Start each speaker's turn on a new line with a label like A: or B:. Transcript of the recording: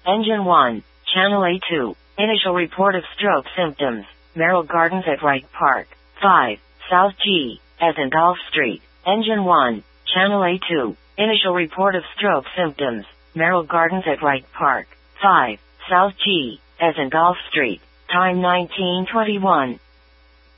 A: Engine 1, Channel A2, initial report of stroke symptoms, Merrill Gardens at Wright Park. 5, South G, as in Golf Street. Engine 1, Channel A2, initial report of stroke symptoms, Merrill Gardens at Wright Park. 5, South G, as in Golf Street. Time 19:21.